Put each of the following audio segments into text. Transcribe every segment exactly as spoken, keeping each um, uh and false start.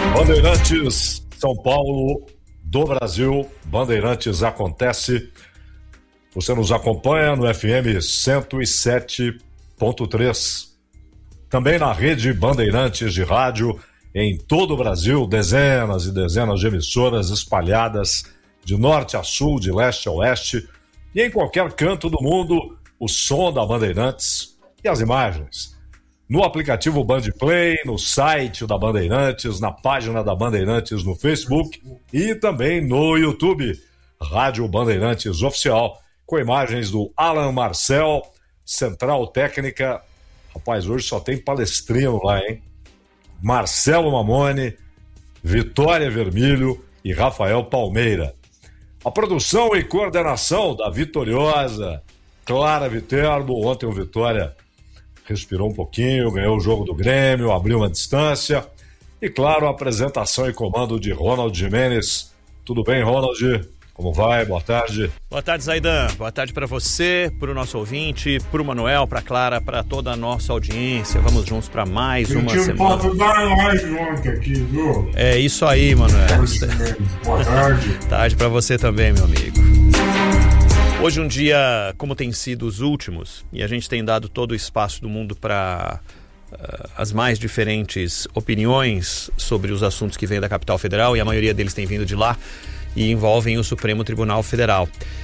Bandeirantes, São Paulo, do Brasil, Bandeirantes acontece. Você nos acompanha no F M cento e sete ponto três. Também na rede Bandeirantes de rádio, em todo o Brasil, dezenas e dezenas de emissoras espalhadas de norte a sul, de leste a oeste, e em qualquer canto do mundo, o som da Bandeirantes e as imagens. No aplicativo Bandplay, no site da Bandeirantes, na página da Bandeirantes no Facebook e também no YouTube, Rádio Bandeirantes Oficial, com imagens do Alan Marcel, Central Técnica. Rapaz, hoje só tem palestrino lá, hein? Marcelo Mamone, Vitória Vermilho e Rafael Palmeira. A produção e coordenação da vitoriosa Clara Viterbo. Ontem o Vitória respirou um pouquinho, ganhou o jogo do Grêmio, abriu uma distância. E, claro, a apresentação e comando de Ronald Jimenez. Tudo bem, Ronald? Como vai? Boa tarde. Boa tarde, Zaidan. Boa tarde para você, para o nosso ouvinte, para o Manuel, para a Clara, para toda a nossa audiência. Vamos juntos para mais Eu uma semana. Eu dar live ontem aqui, viu? É isso aí, Manuel. Boa tarde. Tarde para você também, meu amigo. Hoje um dia, como tem sido os últimos, e a gente tem dado todo o espaço do mundo para uh, as mais diferentes opiniões sobre os assuntos que vêm da capital federal, e a maioria deles tem vindo de lá, e envolvem o Supremo Tribunal Federal.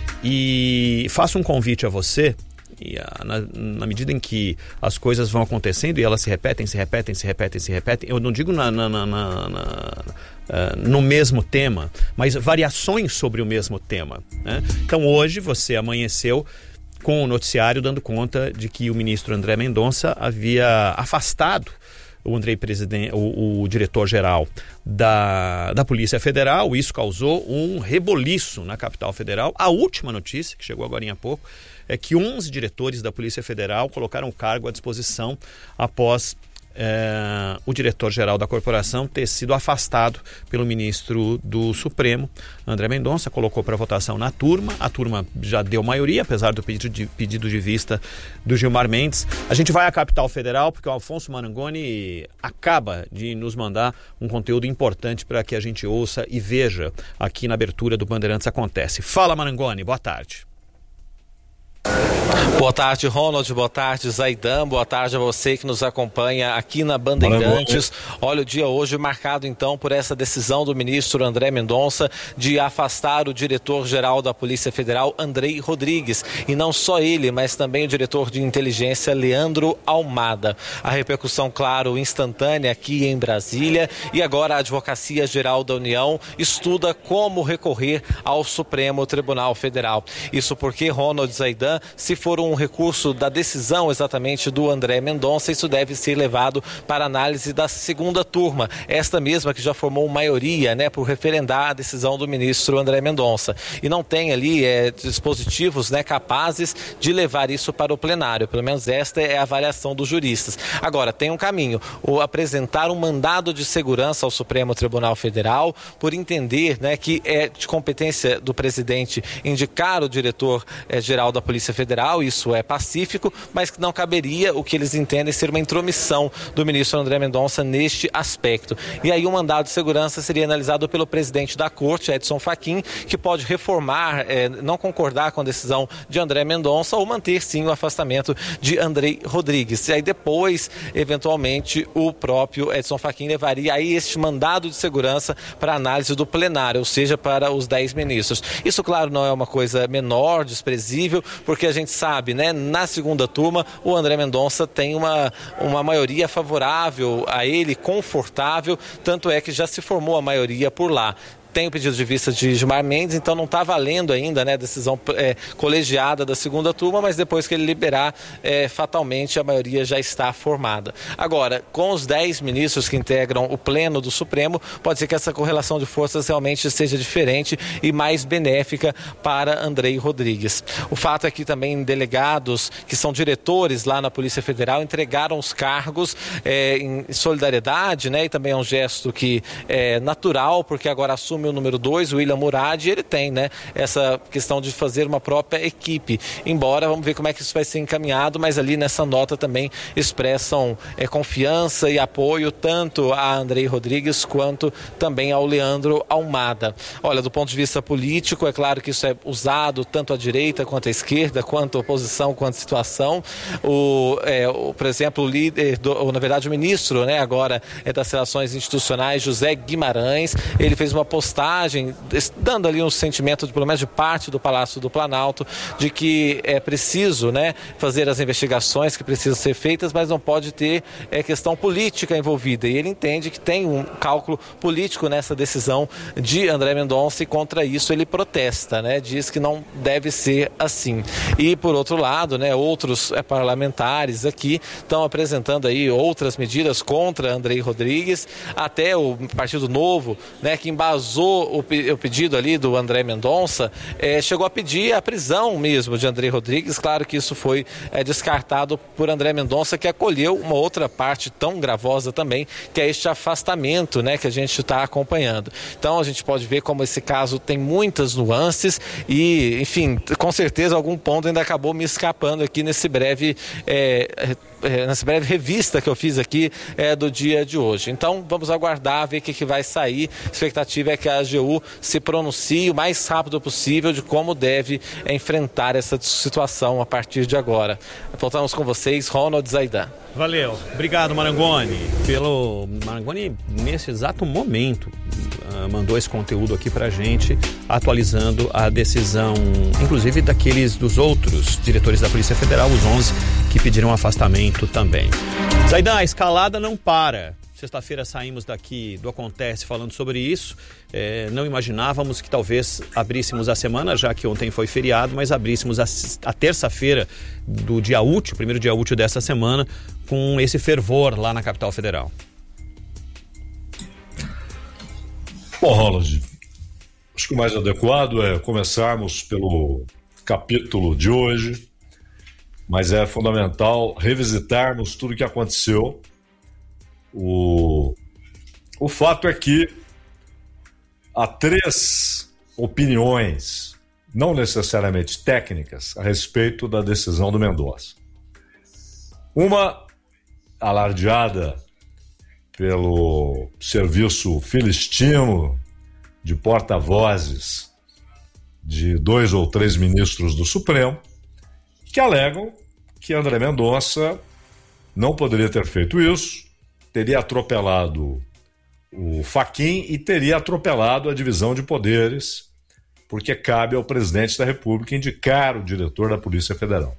E faço um convite a você, e a, na, na medida em que as coisas vão acontecendo e elas se repetem, se repetem, se repetem, se repetem, eu não digo na, na, na, na, na, uh, no mesmo tema, mas variações sobre o mesmo tema, né? Então hoje você amanheceu com o noticiário dando conta de que o ministro André Mendonça havia afastado o Andrei Presidente, o, o diretor-geral da, da Polícia Federal. Isso causou um reboliço na capital federal. A última notícia, que chegou agora há pouco, é que onze diretores da Polícia Federal colocaram o cargo à disposição após é, o diretor-geral da corporação ter sido afastado pelo ministro do Supremo, André Mendonça. Colocou para votação na turma, a turma já deu maioria, apesar do pedido de, pedido de vista do Gilmar Mendes. A gente vai à capital federal porque o Alfonso Marangoni acaba de nos mandar um conteúdo importante para que a gente ouça e veja aqui na abertura do Bandeirantes Acontece. Fala, Marangoni, boa tarde. Boa tarde, Ronald, boa tarde, Zaidan, boa tarde a você que nos acompanha aqui na Bandeirantes. Olha, o dia hoje marcado então por essa decisão do ministro André Mendonça de afastar o diretor-geral da Polícia Federal, Andrei Rodrigues, e não só ele, mas também o diretor de inteligência, Leandro Almada. A repercussão, claro, instantânea aqui em Brasília, e agora a Advocacia Geral da União estuda como recorrer ao Supremo Tribunal Federal. Isso porque, Ronald, Zaidan, se for um recurso da decisão exatamente do André Mendonça, isso deve ser levado para análise da segunda turma, esta mesma que já formou maioria, né, por referendar a decisão do ministro André Mendonça. E não tem ali é, dispositivos, né, capazes de levar isso para o plenário. Pelo menos esta é a avaliação dos juristas. Agora, tem um caminho, o apresentar um mandado de segurança ao Supremo Tribunal Federal, por entender, né, que é de competência do presidente indicar o diretor-geral da Polícia Federal, isso é pacífico, mas que não caberia o que eles entendem ser uma intromissão do ministro André Mendonça neste aspecto. E aí o mandado de segurança seria analisado pelo presidente da Corte, Edson Fachin, que pode reformar, eh, não concordar com a decisão de André Mendonça ou manter sim o afastamento de Andrei Rodrigues. E aí depois, eventualmente, o próprio Edson Fachin levaria aí este mandado de segurança para análise do plenário, ou seja, para os dez ministros. Isso, claro, não é uma coisa menor, desprezível, porque a gente sabe, né, na segunda turma, o André Mendonça tem uma, uma maioria favorável a ele, confortável, tanto é que já se formou a maioria por lá. Tem o pedido de vista de Gilmar Mendes, então não está valendo ainda, né, a decisão é, colegiada da segunda turma, mas depois que ele liberar, é, fatalmente a maioria já está formada. Agora, com os dez ministros que integram o pleno do Supremo, pode ser que essa correlação de forças realmente seja diferente e mais benéfica para Andrei Rodrigues. O fato é que também delegados que são diretores lá na Polícia Federal entregaram os cargos é, em solidariedade, né, e também é um gesto que é natural, porque agora assume assume o número dois, o William Murad, e ele tem, né, essa questão de fazer uma própria equipe. Embora, vamos ver como é que isso vai ser encaminhado, mas ali nessa nota também expressam é, confiança e apoio tanto a Andrei Rodrigues quanto também ao Leandro Almada. Olha, do ponto de vista político, é claro que isso é usado tanto à direita quanto à esquerda, quanto à oposição, quanto à situação. O, é, o, por exemplo, o líder, do, ou, na verdade o ministro, né, agora é das Relações Institucionais, José Guimarães, ele fez uma postagem dando ali um sentimento, de, pelo menos de parte do Palácio do Planalto, de que é preciso, né, fazer as investigações que precisam ser feitas, mas não pode ter é, questão política envolvida. E ele entende que tem um cálculo político nessa decisão de André Mendonça e contra isso ele protesta, né, diz que não deve ser assim. E por outro lado, né, outros é, parlamentares aqui estão apresentando aí outras medidas contra Andrei Rodrigues, até o Partido Novo, né, que embasou o, o pedido ali do André Mendonça, é, chegou a pedir a prisão mesmo de Andrei Rodrigues. Claro que isso foi é, descartado por André Mendonça, que acolheu uma outra parte tão gravosa também, que é este afastamento, né, que a gente está acompanhando. Então a gente pode ver como esse caso tem muitas nuances e, enfim, com certeza algum ponto ainda acabou me escapando aqui nesse breve, é, é, nessa breve revista que eu fiz aqui é, do dia de hoje. Então vamos aguardar, ver o que, que vai sair. A expectativa é que a A G U se pronuncie o mais rápido possível de como deve é, enfrentar essa situação a partir de agora. Voltamos com vocês, Ronald Zaidan. Valeu. Obrigado, Marangoni. Pelo Marangoni, nesse exato momento, uh, mandou esse conteúdo aqui pra gente, atualizando a decisão, inclusive daqueles dos outros diretores da Polícia Federal, os onze, que pediram afastamento também. Zaidan, a escalada não para. Sexta-feira saímos daqui do Acontece falando sobre isso. É, não imaginávamos que talvez abríssemos a semana, já que ontem foi feriado, mas abríssemos a, a terça-feira do dia útil, primeiro dia útil dessa semana, com esse fervor lá na capital federal. Bom, Ronald, acho que o mais adequado é começarmos pelo capítulo de hoje, mas é fundamental revisitarmos tudo o que aconteceu. O, o fato é que há três opiniões, não necessariamente técnicas, a respeito da decisão do Mendonça. Uma alardeada pelo serviço filistino de porta-vozes de dois ou três ministros do Supremo, que alegam que André Mendonça não poderia ter feito isso, teria atropelado o Fachin e teria atropelado a divisão de poderes, porque cabe ao presidente da República indicar o diretor da Polícia Federal.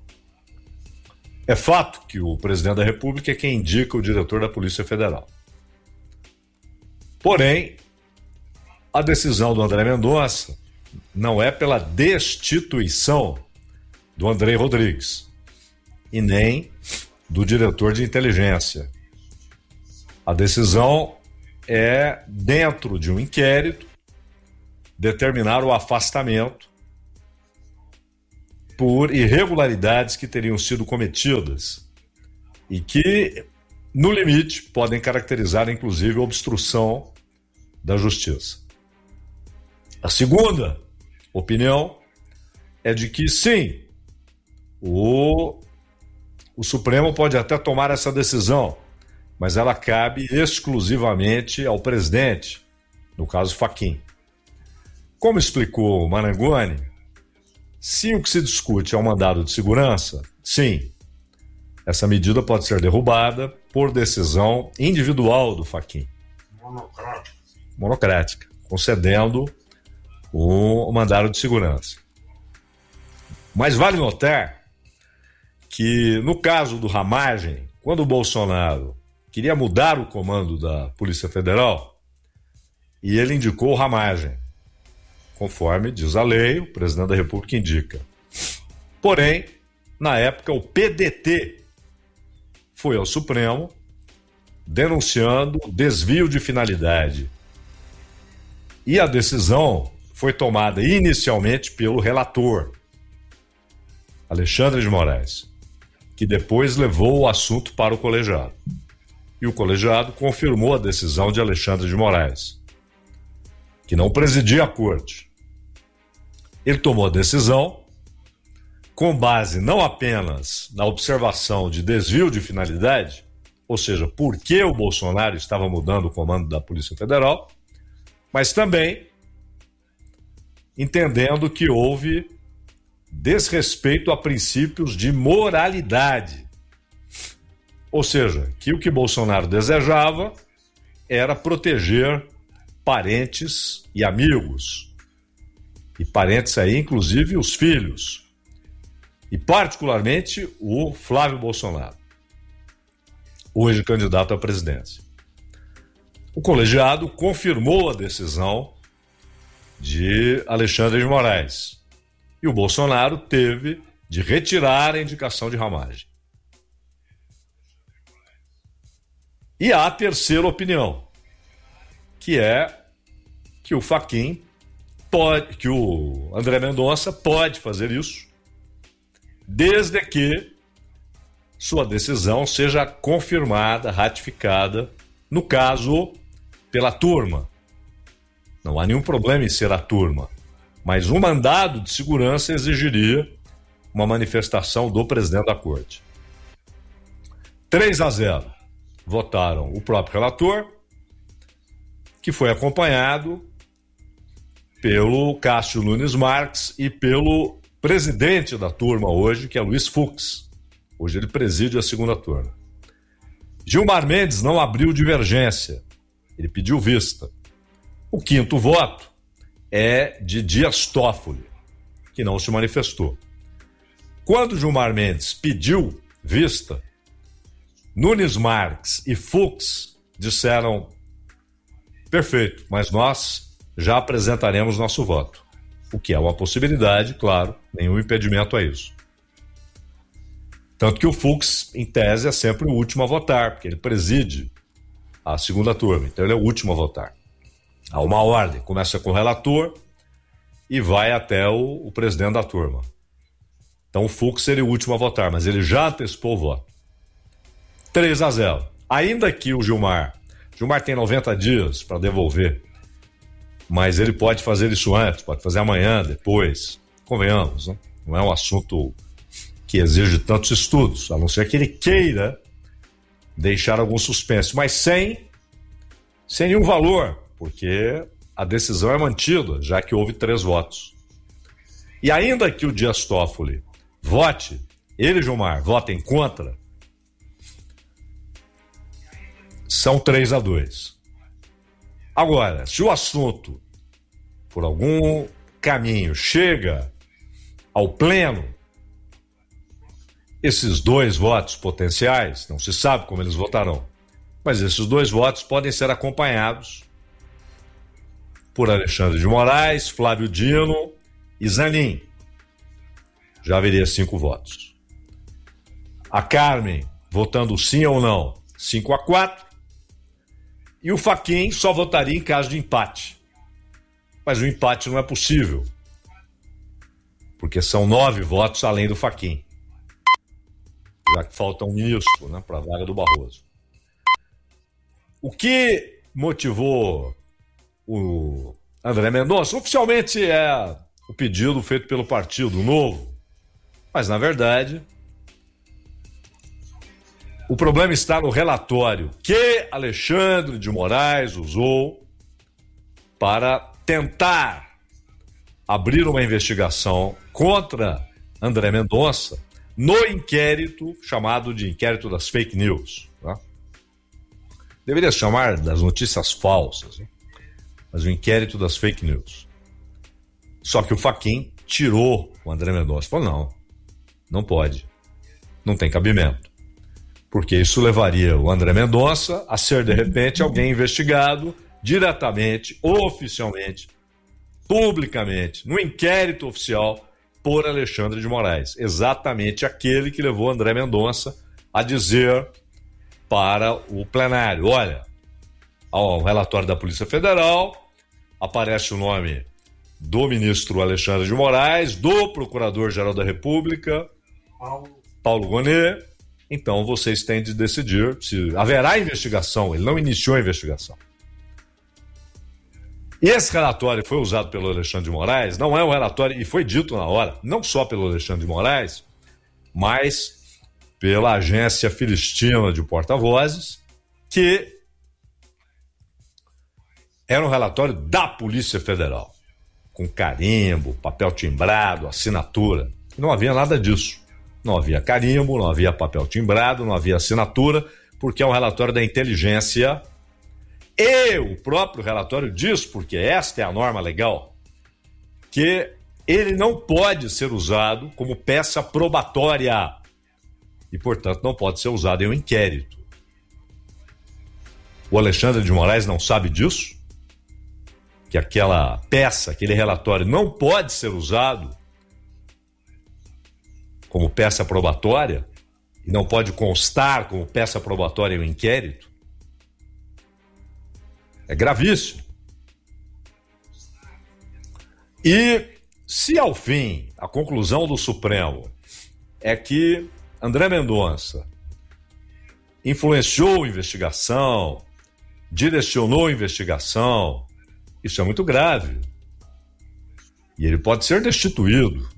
É fato que o presidente da República é quem indica o diretor da Polícia Federal. Porém, a decisão do André Mendonça não é pela destituição do Andrei Rodrigues e nem do diretor de inteligência. A decisão é, dentro de um inquérito, determinar o afastamento por irregularidades que teriam sido cometidas e que, no limite, podem caracterizar, inclusive, obstrução da justiça. A segunda opinião é de que, sim, o, o Supremo pode até tomar essa decisão, mas ela cabe exclusivamente ao presidente, no caso Fachin. Como explicou o Marangoni, se o que se discute é um mandado de segurança, sim, essa medida pode ser derrubada por decisão individual do Fachin. Monocrática. Monocrática, concedendo o mandado de segurança. Mas vale notar que, no caso do Ramagem, quando o Bolsonaro queria mudar o comando da Polícia Federal, e ele indicou o Ramagem, conforme diz a lei, o presidente da República indica. Porém, na época, o P D T foi ao Supremo denunciando desvio de finalidade. E a decisão foi tomada inicialmente pelo relator, Alexandre de Moraes, que depois levou o assunto para o colegiado. E o colegiado confirmou a decisão de Alexandre de Moraes. que não presidia a corte. Ele tomou a decisão com base não apenas na observação de desvio de finalidade, ou seja, por que o Bolsonaro estava mudando o comando da Polícia Federal, mas também entendendo que houve desrespeito a princípios de moralidade. Ou seja, que o que Bolsonaro desejava era proteger parentes e amigos. E parentes aí, inclusive, os filhos. E particularmente o Flávio Bolsonaro, hoje candidato à presidência. O colegiado confirmou a decisão de Alexandre de Moraes. E o Bolsonaro teve de retirar a indicação de Ramagem. E há a terceira opinião, que é que o Fachin pode, que o André Mendonça pode fazer isso, desde que sua decisão seja confirmada, ratificada, no caso, pela turma. Não há nenhum problema em ser a turma, mas um mandado de segurança exigiria uma manifestação do presidente da corte. três a zero. Votaram o próprio relator, que foi acompanhado pelo Cássio Nunes Marques e pelo presidente da turma hoje, que é Luiz Fux. Hoje ele preside a segunda turma. Gilmar Mendes não abriu divergência, ele pediu vista. O quinto voto é de Dias Toffoli, que não se manifestou. Quando Gilmar Mendes pediu vista, Nunes Marques e Fux disseram: perfeito, mas nós já apresentaremos nosso voto. O que é uma possibilidade, claro, nenhum impedimento a isso. Tanto que o Fux, em tese, é sempre o último a votar, porque ele preside a segunda turma, então ele é o último a votar. Há uma ordem, começa com o relator e vai até o, o presidente da turma. Então o Fux seria o último a votar, mas ele já antecipou o voto. três a zero. Ainda que o Gilmar, Gilmar tem noventa dias para devolver, mas ele pode fazer isso antes, pode fazer amanhã, depois. Convenhamos, né? Não é um assunto que exige tantos estudos, a não ser que ele queira deixar algum suspense, mas sem, sem nenhum valor, porque a decisão é mantida, já que houve três votos. E ainda que o Dias Toffoli vote, ele, Gilmar, votem contra, são três a dois. Agora, se o assunto, por algum caminho, chega ao pleno, esses dois votos potenciais, não se sabe como eles votarão, mas esses dois votos podem ser acompanhados por Alexandre de Moraes, Flávio Dino e Zanin. Já haveria cinco votos. A Carmen votando sim ou não, cinco a quatro. E o Fachin só votaria em caso de empate. Mas o empate não é possível, porque são nove votos além do Fachin, já que falta um ministro, né, para a vaga do Barroso. O que motivou o André Mendonça? Oficialmente é o pedido feito pelo Partido Novo, mas na verdade o problema está no relatório que Alexandre de Moraes usou para tentar abrir uma investigação contra André Mendonça no inquérito chamado de inquérito das fake news. Né? Deveria se chamar das notícias falsas, né? Mas o inquérito das fake news. Só que o Fachin tirou o André Mendonça. Falou, não, não pode, não tem cabimento. Porque isso levaria o André Mendonça a ser, de repente, alguém investigado diretamente, oficialmente, publicamente, no inquérito oficial por Alexandre de Moraes. Exatamente aquele que levou André Mendonça a dizer para o plenário: olha, ao relatório da Polícia Federal aparece o nome do ministro Alexandre de Moraes, do Procurador-Geral da República, Paulo, Paulo Gonet. Então vocês têm de decidir se haverá investigação. Ele não iniciou a investigação. E esse relatório foi usado pelo Alexandre de Moraes, não é um relatório, e foi dito na hora, não só pelo Alexandre de Moraes, mas pela agência filistina de porta-vozes, que era um relatório da Polícia Federal, com carimbo, papel timbrado, assinatura. E não havia nada disso. Não havia carimbo, não havia papel timbrado, não havia assinatura, porque é um relatório da inteligência. E o próprio relatório diz, porque esta é a norma legal, que ele não pode ser usado como peça probatória e, portanto, não pode ser usado em um inquérito. O Alexandre de Moraes não sabe disso? Que aquela peça, aquele relatório não pode ser usado como peça probatória e não pode constar como peça probatória em um inquérito? É gravíssimo. E se ao fim a conclusão do Supremo é que André Mendonça influenciou a investigação, direcionou a investigação, isso é muito grave. E ele pode ser destituído.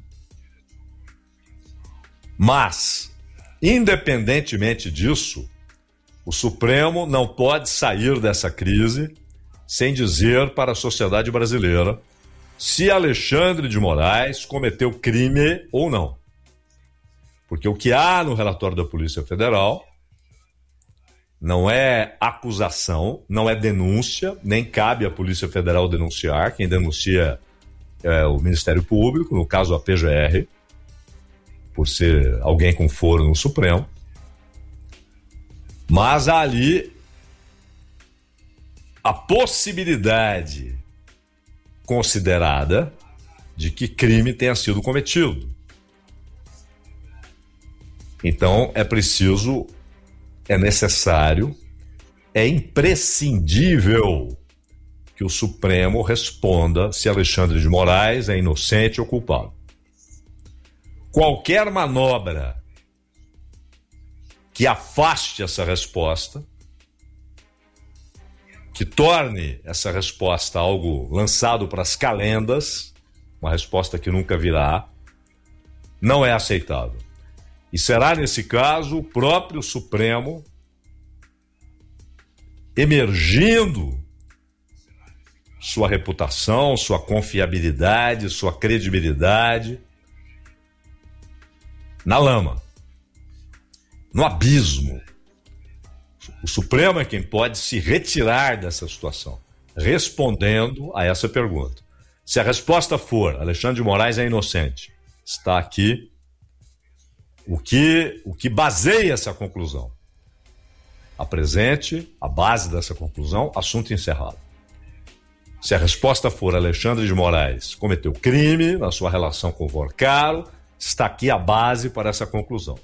Mas, independentemente disso, o Supremo não pode sair dessa crise sem dizer para a sociedade brasileira se Alexandre de Moraes cometeu crime ou não. Porque o que há no relatório da Polícia Federal não é acusação, não é denúncia, nem cabe à Polícia Federal denunciar. Quem denuncia é o Ministério Público, no caso a P G R, por ser alguém com foro no Supremo. Mas há ali a possibilidade considerada de que crime tenha sido cometido. Então é preciso, é necessário, é imprescindível que o Supremo responda se Alexandre de Moraes é inocente ou culpado. Qualquer manobra que afaste essa resposta, que torne essa resposta algo lançado para as calendas, uma resposta que nunca virá, não é aceitável. E será, nesse caso, o próprio Supremo emergindo sua reputação, sua confiabilidade, sua credibilidade na lama, no abismo. O Supremo é quem pode se retirar dessa situação, respondendo a essa pergunta. Se a resposta for Alexandre de Moraes é inocente, está aqui o que, o que baseia essa conclusão. Apresente a base dessa conclusão, assunto encerrado. Se a resposta for Alexandre de Moraes cometeu crime na sua relação com o Vorcaro, está aqui a base para essa conclusão.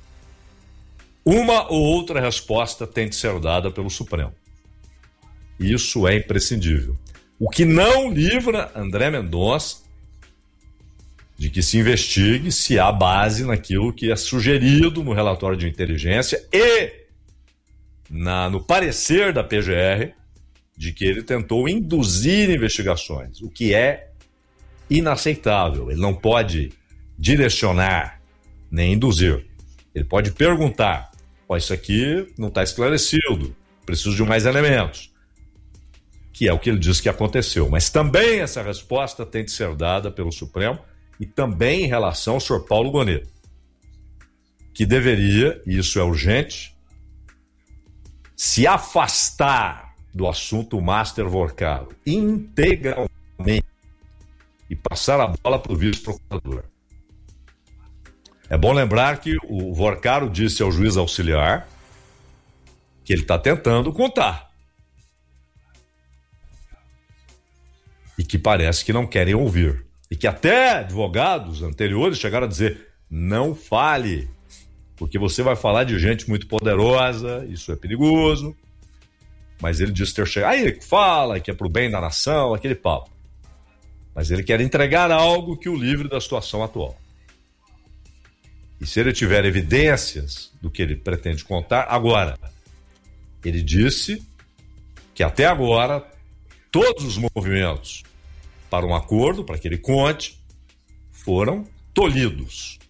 Uma ou outra resposta tem de ser dada pelo Supremo. Isso é imprescindível. O que não livra André Mendonça de que se investigue se há base naquilo que é sugerido no relatório de inteligência e na, no parecer da P G R de que ele tentou induzir investigações, o que é inaceitável. Ele não pode direcionar nem induzir. Ele pode perguntar: ó, isso aqui não está esclarecido, preciso de mais elementos. Que é o que ele diz que aconteceu. Mas também essa resposta tem de ser dada pelo Supremo e também em relação ao senhor Paulo Gonet, que deveria, e isso é urgente, se afastar do assunto Master Vorcaro integralmente e passar a bola para o vice-procurador. É bom lembrar que o Vorcaro disse ao juiz auxiliar que ele está tentando contar. E que parece que não querem ouvir. E que até advogados anteriores chegaram a dizer: não fale, porque você vai falar de gente muito poderosa, isso é perigoso. Mas ele disse ter chegado. Aí ele fala que é pro bem da nação, aquele papo. Mas ele quer entregar algo que o livre da situação atual. E se ele tiver evidências do que ele pretende contar, agora, ele disse que até agora todos os movimentos para um acordo, para que ele conte, foram tolhidos,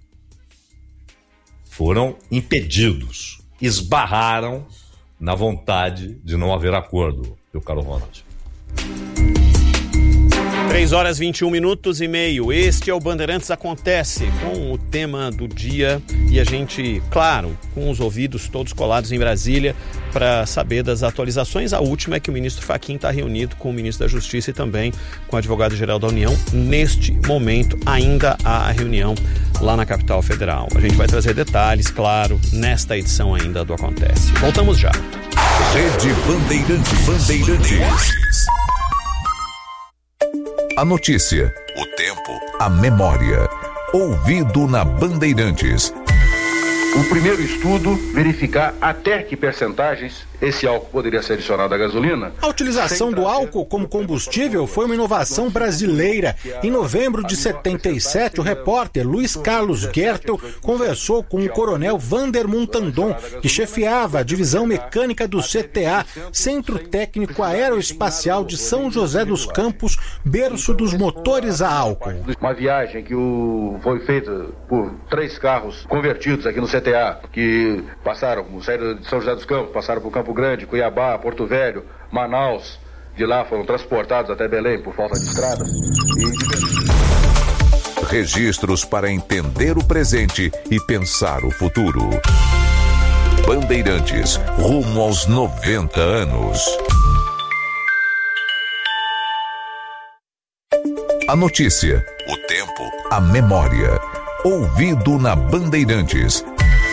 foram impedidos, esbarraram na vontade de não haver acordo, meu caro Ronald. três horas e vinte e um minutos e meio. Este é o Bandeirantes Acontece, com o tema do dia e a gente, claro, com os ouvidos todos colados em Brasília para saber das atualizações. A última é que o ministro Fachin está reunido com o ministro da Justiça e também com o advogado-geral da União. Neste momento, ainda há a reunião lá na capital federal. A gente vai trazer detalhes, claro, nesta edição ainda do Acontece. Voltamos já. Rede Bandeirantes. Bandeirantes. A notícia, o tempo, a memória. Ouvido na Bandeirantes. O primeiro estudo verificar até que percentagens esse álcool poderia ser adicionado à gasolina. A utilização do álcool como combustível foi uma inovação brasileira. Em novembro de setenta e sete, o repórter Luiz Carlos Gertel conversou com o coronel Vander Montandon, que chefiava a divisão mecânica do C T A, Centro Técnico Aeroespacial de São José dos Campos, berço dos motores a álcool. Uma viagem que o... foi feita por três carros convertidos aqui no C T A, que passaram, saíram de São José dos Campos, passaram por Campo Grande, Cuiabá, Porto Velho, Manaus. De lá foram transportados até Belém por falta de estrada. E... Registros para entender o presente e pensar o futuro. Bandeirantes, rumo aos noventa anos. A notícia, o tempo, a memória. Ouvido na Bandeirantes.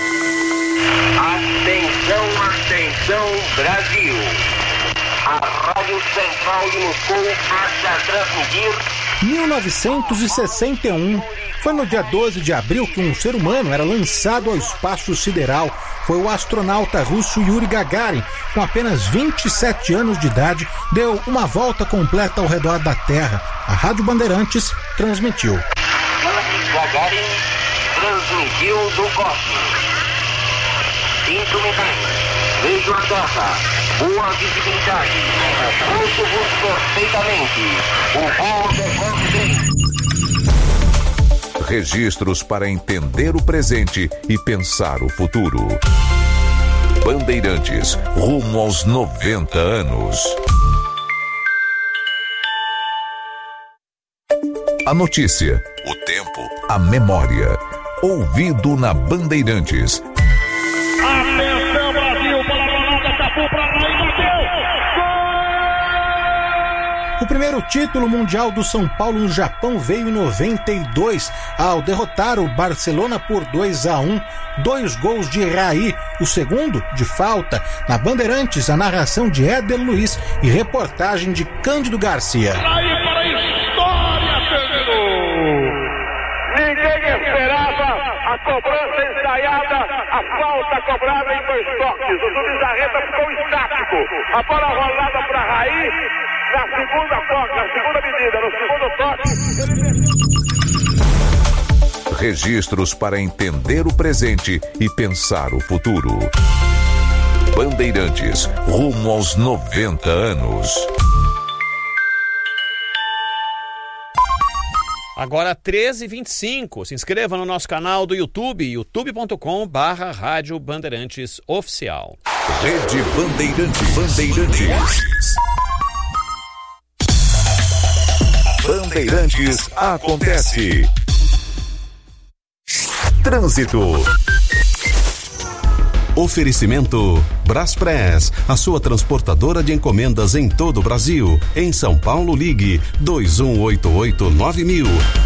Atenção, atenção, Brasil. A Rádio Central de Moscou passa a transmitir... mil novecentos e sessenta e um. Foi no dia doze de abril que um ser humano era lançado ao espaço sideral. Foi o astronauta russo Yuri Gagarin, com apenas vinte e sete anos de idade, deu uma volta completa ao redor da Terra. A Rádio Bandeirantes transmitiu. Gagarin transmitiu do cosmos. Sinto mecânico, vejo a Terra, boa visibilidade, ouço-vos perfeitamente, o voo decorre bem. Registros para entender o presente e pensar o futuro. Bandeirantes, rumo aos noventa anos. A notícia, o tempo, a memória. Ouvido na Bandeirantes. Atenção, Brasil, para a bolada, Capu para lá e bateu! O primeiro título mundial do São Paulo no Japão veio em noventa e dois, ao derrotar o Barcelona por dois a um, dois gols de Raí, o segundo de falta. Na Bandeirantes, a narração de Éder Luiz e reportagem de Cândido Garcia. Raí para a história, terminou! Ninguém esperava a cobrança ensaiada, a falta cobrada em dois toques. O Zubizarreta ficou estático. A bola rolada para Raí. Na segunda toque, na segunda medida, no segundo toque. Registros para entender o presente e pensar o futuro. Bandeirantes, rumo aos noventa anos. Agora treze e vinte e cinco. Se inscreva no nosso canal do YouTube, youtube ponto com barra Rádio Bandeirantes Oficial. Rede Bandeirantes. Bandeirantes. Bandeirantes acontece. Trânsito. Oferecimento Braspress, a sua transportadora de encomendas em todo o Brasil. Em São Paulo, ligue dois um oito oito nove mil.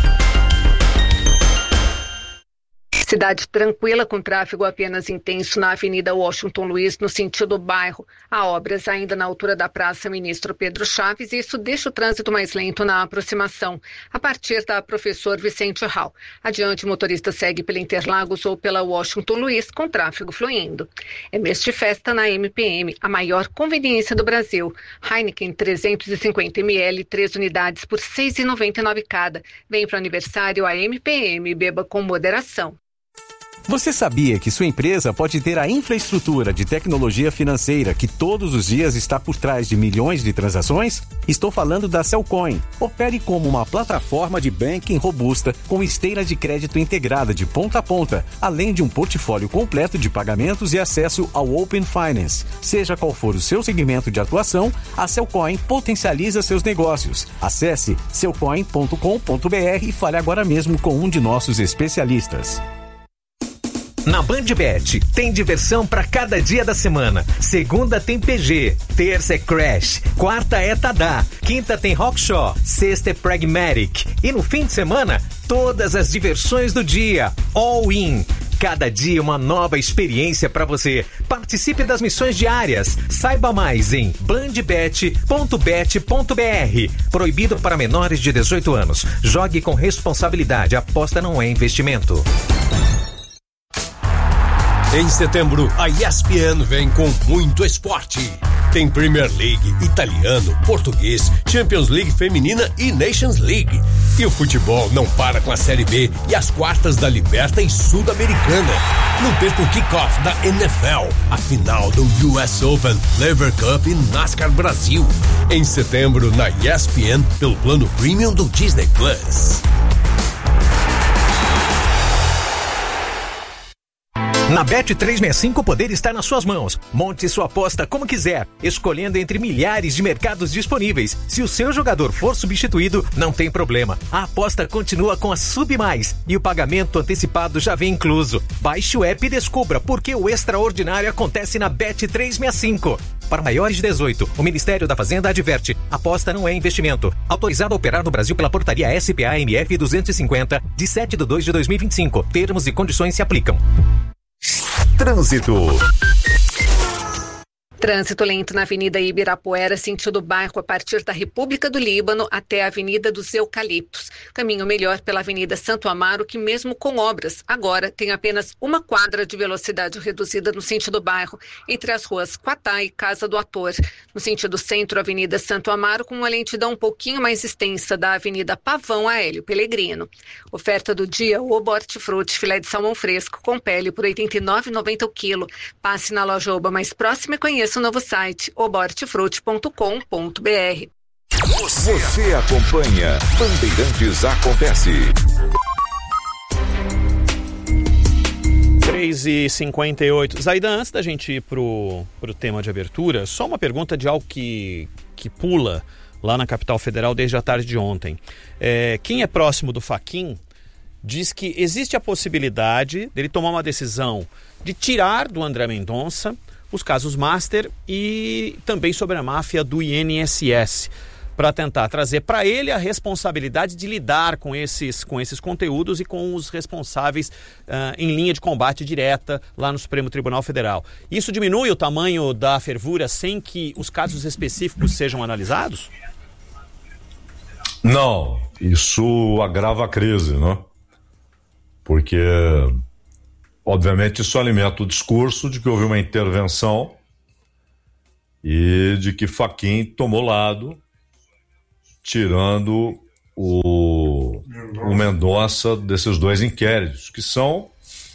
Cidade tranquila, com tráfego apenas intenso na Avenida Washington Luiz, no sentido bairro. Há obras ainda na altura da Praça Ministro Pedro Chaves e isso deixa o trânsito mais lento na aproximação, a partir da Professor Vicente Hall. Adiante, o motorista segue pela Interlagos ou pela Washington Luiz, com tráfego fluindo. É mês de festa na M P M, a maior conveniência do Brasil. Heineken trezentos e cinquenta mililitros, três unidades por seis reais e noventa e nove cada. Vem para o aniversário a M P M, beba com moderação. Você sabia que sua empresa pode ter a infraestrutura de tecnologia financeira que todos os dias está por trás de milhões de transações? Estou falando da Cellcoin. Opere como uma plataforma de banking robusta com esteira de crédito integrada de ponta a ponta, além de um portfólio completo de pagamentos e acesso ao Open Finance. Seja qual for o seu segmento de atuação, a Cellcoin potencializa seus negócios. Acesse cellcoin ponto com ponto b r e fale agora mesmo com um de nossos especialistas. Na BandBet, tem diversão para cada dia da semana. Segunda tem P G, terça é Crash, quarta é Tadá, quinta tem Rockshaw, sexta é Pragmatic. E no fim de semana, todas as diversões do dia, all in. Cada dia uma nova experiência para você. Participe das missões diárias. Saiba mais em bandbet ponto bet ponto b r. Proibido para menores de dezoito anos. Jogue com responsabilidade. Aposta não é investimento. Em setembro, a E S P N vem com muito esporte. Tem Premier League, italiano, português, Champions League feminina e Nations League. E o futebol não para com a Série B e as quartas da Liberta e Sul-Americana. Não perca o kickoff da N F L, a final do U S Open, Lever Cup e NASCAR Brasil. Em setembro, na E S P N, pelo plano Premium do Disney Plus. Na Bet trezentos e sessenta e cinco o poder está nas suas mãos. Monte sua aposta como quiser, escolhendo entre milhares de mercados disponíveis. Se o seu jogador for substituído, não tem problema. A aposta continua com a Sub Mais e o pagamento antecipado já vem incluso. Baixe o app e descubra por que o extraordinário acontece na Bet trezentos e sessenta e cinco. Para maiores de dezoito, o Ministério da Fazenda adverte: aposta não é investimento. Autorizado a operar no Brasil pela portaria S P A M F duzentos e cinquenta, de sete de dois de dois mil e vinte e cinco. Termos e condições se aplicam. Trânsito. Trânsito lento na Avenida Ibirapuera, sentido bairro a partir da República do Líbano até a Avenida dos Eucaliptos. Caminho melhor pela Avenida Santo Amaro, que mesmo com obras, agora tem apenas uma quadra de velocidade reduzida no sentido bairro, entre as ruas Quatá e Casa do Ator. No sentido centro, Avenida Santo Amaro, com uma lentidão um pouquinho mais extensa da Avenida Pavão a Hélio Pellegrino. Oferta do dia, o Oba Hortifruti, filé de salmão fresco com pele por oitenta e nove reais e noventa centavos o quilo. Passe na loja Oba mais próxima e conheça o novo site oba hortifruti ponto com ponto b r. Você, Você acompanha Bandeirantes Acontece. três e cinquenta e oito. Zaidan, antes da gente ir pro, pro tema de abertura, só uma pergunta de algo que, que pula lá na capital federal desde a tarde de ontem. É, quem é próximo do Fachin diz que existe a possibilidade dele tomar uma decisão de tirar do André Mendonça os casos Master e também sobre a máfia do I N S S, para tentar trazer para ele a responsabilidade de lidar com esses, com esses conteúdos e com os responsáveis uh, em linha de combate direta lá no Supremo Tribunal Federal. Isso diminui o tamanho da fervura sem que os casos específicos sejam analisados? Não, isso agrava a crise, né? Porque, obviamente, isso alimenta o discurso de que houve uma intervenção e de que Fachin tomou lado, tirando o, o Mendonça desses dois inquéritos, que são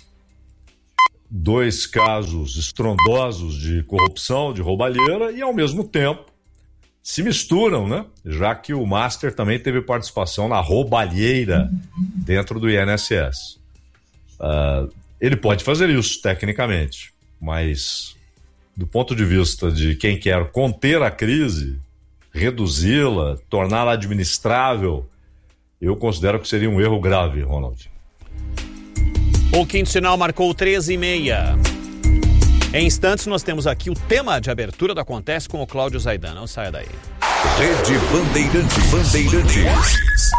dois casos estrondosos de corrupção, de roubalheira, e ao mesmo tempo se misturam, né? Já que o Master também teve participação na roubalheira dentro do I N S S. Uh, ele pode fazer isso tecnicamente, mas do ponto de vista de quem quer conter a crise, reduzi-la, torná-la administrável, eu considero que seria um erro grave, Ronald. O quinto sinal marcou treze e meia. Em instantes nós temos aqui o tema de abertura do Acontece com o Cláudio Zaidan. Não saia daí. Rede Bandeirantes. Bandeirantes.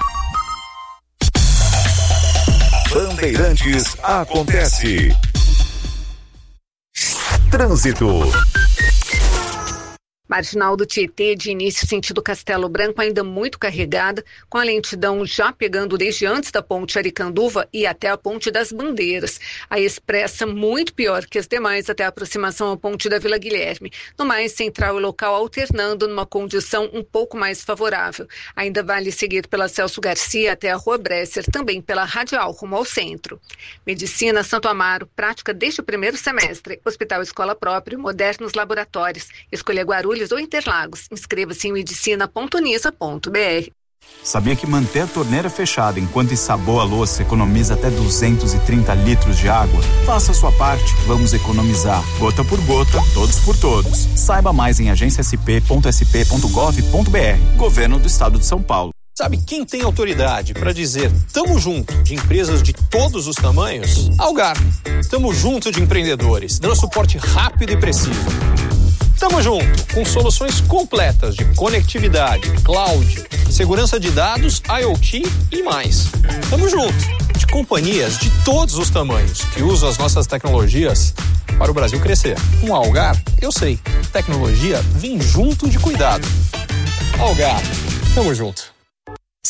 Bandeirantes Acontece. Trânsito. Marginal do Tietê, de início sentido Castelo Branco, ainda muito carregada, com a lentidão já pegando desde antes da ponte Aricanduva e até a ponte das Bandeiras. A expressa muito pior que as demais até a aproximação à ponte da Vila Guilherme. No mais, central e local alternando numa condição um pouco mais favorável. Ainda vale seguir pela Celso Garcia até a Rua Bresser, também pela Radial rumo ao centro. Medicina Santo Amaro, prática desde o primeiro semestre. Hospital Escola Própria, modernos laboratórios. Escolha Guarulhos ou Interlagos. Inscreva-se em medicina ponto unisa ponto b r. Sabia que manter a torneira fechada enquanto ensaboa a louça economiza até duzentos e trinta litros de água? Faça a sua parte, vamos economizar. Gota por gota, todos por todos. Saiba mais em agência s p ponto s p ponto gov ponto b r. Governo do Estado de São Paulo. Sabe quem tem autoridade para dizer tamo junto de empresas de todos os tamanhos? Algar. Tamo junto de empreendedores, dando suporte rápido e preciso. Tamo junto com soluções completas de conectividade, cloud, segurança de dados, IoT e mais. Tamo junto de companhias de todos os tamanhos que usam as nossas tecnologias para o Brasil crescer. Com a Algar, eu sei, tecnologia vem junto de cuidado. Algar, tamo junto.